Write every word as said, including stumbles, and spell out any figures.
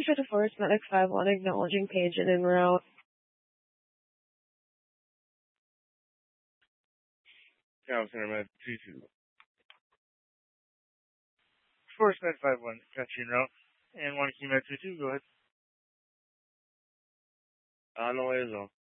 for the Forest Medic five one, acknowledging page and en route. Town Center Med two two. Forest Med five one, got you en route. And one Key Med two two, go ahead. On the way as well.